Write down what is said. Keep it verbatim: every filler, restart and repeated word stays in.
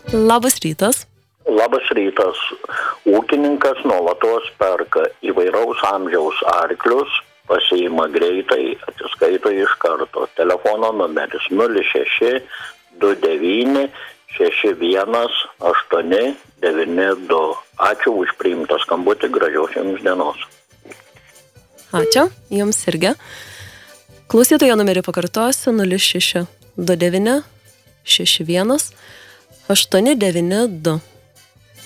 Labas rytas. Labas rytas. Ūkininkas nuolatos perka įvairaus amžiaus arklius, pasiima greitai, atsiskaito iš karto. Telefono numeris nulis šeši du devyni šeši vienas aštuoni devyni du. Ačiū už priimtą skambutį, gražios jums dienos. Ačiū, jums irgi. Klausytojo numerį pakartosiu nulis šeši du devyni šeši vienas aštuoni devyni du.